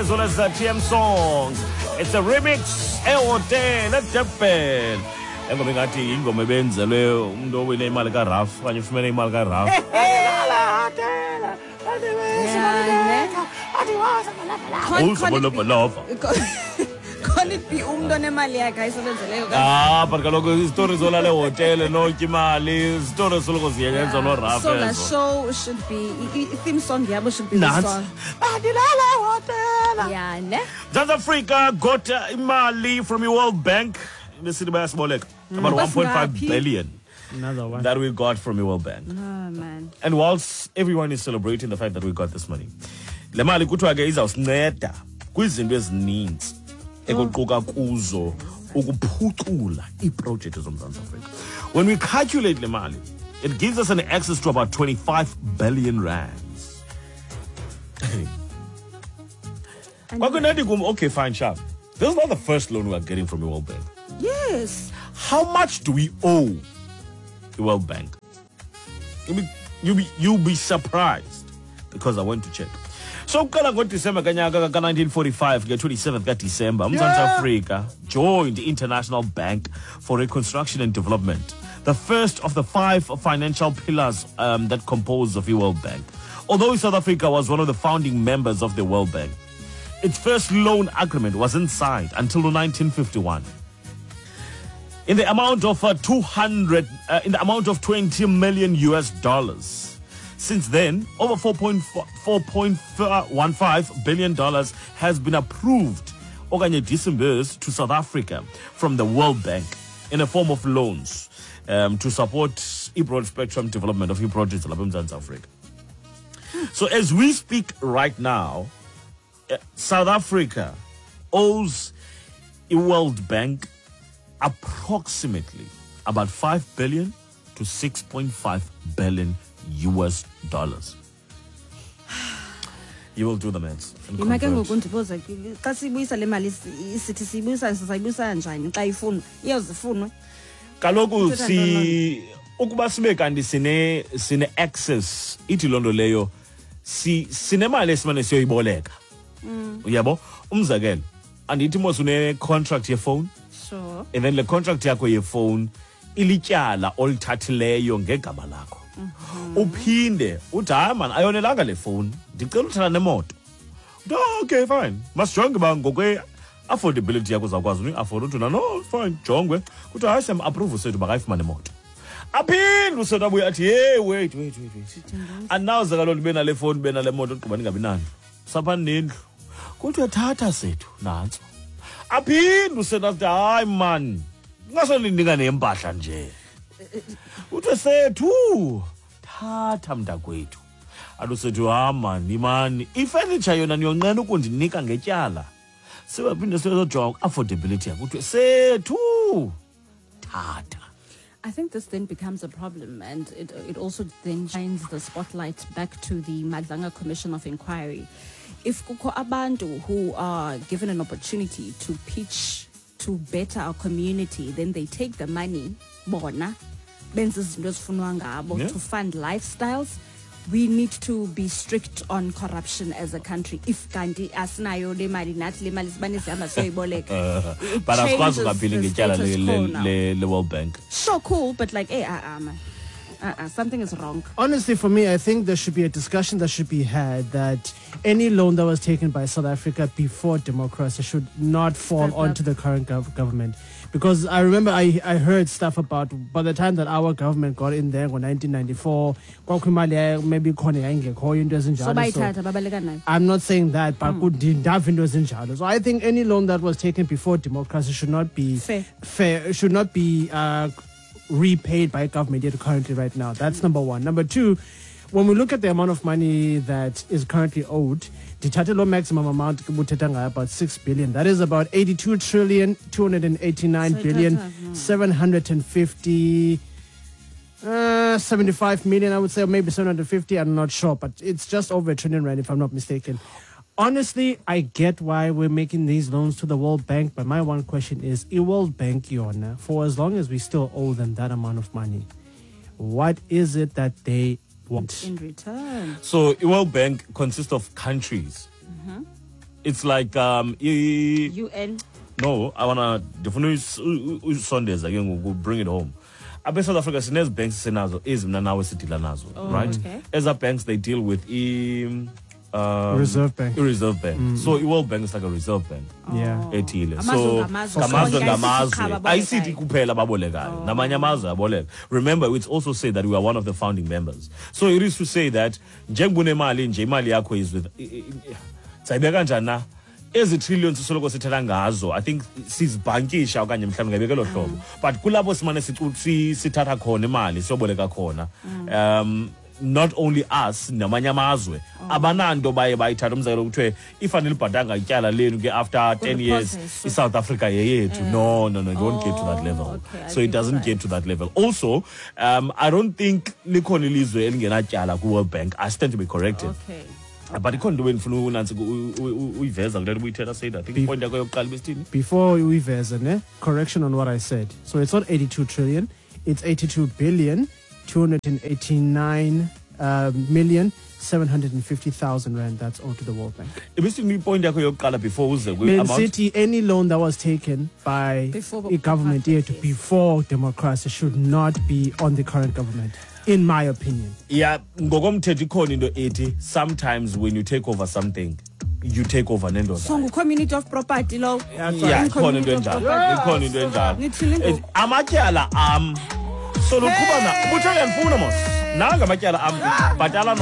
as well as the TM songs. It's a remix ehotel eDurban. Engoma ngathi ingoma ebenzelwe umuntu owine imali kaRaf kanye ufumene imali kaRaf. Can it be umntwana emali yakhe ayisebenzeleyo ka? But kaloku stories olale hotel notya imali, stories soloko ziyenza no Raf. So the show should be theme song yabo should be the song. Yeah, ne? South Africa got imali from the World Bank. This is about 1.5 billion. Another one that we got from the World Bank. Oh man. And whilst everyone is celebrating the fact that we got this money, le mali kuthiwa ke izawusinceda kwizinto ezininzi ekuquka kuzo ukuphucula iprojekthi zomzantsi Afrika. When we calculate le mali, it gives us an access to about 25 billion rands. Okay, fine, sharp. This is not the first loan we are getting from the World Bank. Yes. How much do we owe the World Bank? You'll be surprised because I went to check. So kala ngo December kanyaka ka 1945 ke 27th ka December Mzantsi Africa joined the International Bank for Reconstruction and Development, the first of the 5 financial pillars that compose the World Bank. Although South Africa was one of the founding members of the World Bank, its first loan agreement wasn't signed until 1951. In the amount of 20 million US dollars. Since then, over $4.15 billion has been approved or disbursed to South Africa from the World Bank in a form of loans to support broad spectrum development of projects in South Africa. So as we speak right now, South Africa owes the World Bank approximately about 5 billion to 6.5 billion US dollars. You will do the maths. Imake ngokundibuza xa sibuyisa le mali sithi sibuyisa sisayibuyisa njani xa ifuna iyazifunwe. Kaloku ukuba sibe kanti sine access ithi londo leyo sinemali esimane siyoyiboleka. Uyabo umzekelo andithi mos une contract ye phone. Sure. And then the contract yakho ye phone ilityala olithathileyo ngegama lakho. Uphinde uthi hayi man ayonelanga le phone ndicela uthana nemoto. Okay fine, masijonge ba ngokwe affordability yakho zakwazi uyi-afford uthi no fine jongwe kuthi hayi siyam approve sethu bakayifumane imoto. Aphinde usethu abuye athi hey wait anawuze kaloku bena le phone bena le moto ugqiba ningabi nani saphani nendlu kuthi uyathatha sethu nantso. Aphinde usethu athi hayi man ngasoninika nempahla nje uthi sethu thatha mntakwethu alusethu man imani ifurniture yona niyonqena ukundinika ngetyala sibaphinde sizojonga affordability yakho uthi sethu thatha. I think this then becomes a problem, and it also then shines the spotlight back to the Madlanga Commission of Inquiry. If kuko abantu who are given an opportunity to pitch to better our community, then they take the money bona benza izinto ezifunwa ngabo to fund lifestyles. We need to be strict on corruption as a country. If kanti asinayo le mali nathi le mali sibane sihamba siyoyiboleka. But asikwazi ukaphila ngetyala le World Bank. So cool, but like hey man. Something is wrong. Honestly, for me, I think there should be a discussion that should be had that any loan that was taken by South Africa before democracy should not fall onto the current government. Because I remember I heard stuff about by the time that our government got in there in 1994, maybe I'm not saying that, but so I think any loan that was taken before democracy should not be fair should not be repaid by government yet currently right now. That's number one. Number two, when we look at the amount of money that is currently owed, the total maximum amount about 6 billion. That is about 82 trillion 289 billion 750 75 million, I would say, or maybe 750. I'm not sure, but it's just over a trillion rand if I'm not mistaken. Honestly, I get why we're making these loans to the World Bank, but my one question is, World Bank, Yona, for as long as we still owe them that amount of money, what is it that they want in return? So World Bank consists of countries It's like UN. no, I wanna definitely Sundays again. We'll bring it home. Abe South Africa sinez banks senazo is mna nawe sidila nazo, right? Okay. As a banks they deal with Reserve Bank. Reserve Bank. So World Bank is like a reserve bank. Yeah. Ethile. Amazwe So ngamazwe. ngamazwe So, ngamazwe ICT ayisithi kuphela babolekayo namanye amazwe aboleka. Remember, it's also said that we are one of the founding members. So it is to say that njengobunemali nje imali yakho is with sayibeka kanjani na ezi trillions soloko sithetha ngazo, I think sizibhankisha okanye mhlawumbe ngabeke lo hlobo, but kulapho simane sithatha khona imali siyoboleka khona. Not only us namanye amazwe abananto baye bayithatha umzekelo kuthiwe ifanele ibhatanga ityala lenu ke after 10 years iSouth Africa yeyethu. No, it won't get to that level. Okay, So it doesn't get to that level. Also, I don't think likhona ilizwe elingenatyala ku World Bank. I stand to be corrected. Okay. But ikhona into wena unansi uyiveza kulento buyithetha said I think point yakho yokuqala besithini. Before we vesa, correction on what I said. So it's not 82 trillion, it's 82 billion 289 million 750,000 rand that's owed to the World Bank. Ibisini point yakho yokuqala before uze Man amount. City, any loan that was taken by Before a government here before democracy should not be on the current government, in my opinion. Yeah, ngokomthetho ikhona into ethi sometimes when you take over something you take over nendo. So community of property law. Yeah, ikhona into enjalo. Ikhona into enjalo. Amatyala am so lokuba na ubuthe uyandifuna mos nanga amatyala am bhatala